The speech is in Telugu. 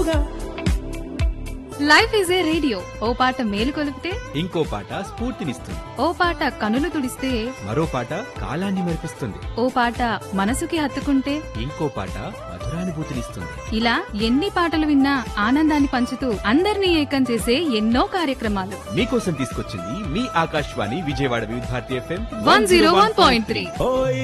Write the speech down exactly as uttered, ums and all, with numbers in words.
Life is a radio. ఓ పాట మేలు కొలిపితే ఇంకో పాట స్ఫూర్తినిస్తుంది. ఓ పాట కనులు తుడిస్తే మరో పాట కాలాన్ని మెరిపిస్తుంది. ఓ పాట మనసుకి హత్తుకుంటే ఇంకో పాట మధురానుభూతినిస్తుంది. ఇలా ఎన్ని పాటలు విన్నా ఆనందాన్ని పంచుతూ అందరినీ ఏకం చేసే ఎన్నో కార్యక్రమాలు మీకోసం తీసుకొచ్చింది మీ ఆకాశవాణి విజయవాడ వివిధ Bharati FM one zero one point three.